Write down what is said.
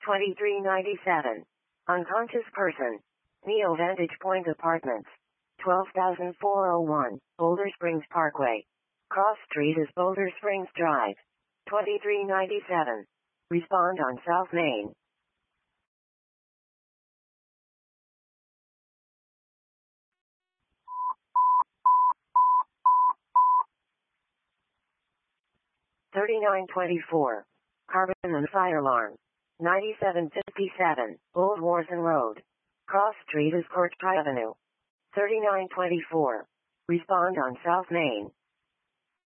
2397. Unconscious person. Neo Vantage Point Apartments. 12,401, Boulder Springs Parkway. Cross Street is Boulder Springs Drive. 2397. Respond on South Main. $39.24. Carbon and fire alarm. 9757, Old Warson Road. Cross Street is Court Avenue. $39.24. Respond on South Main.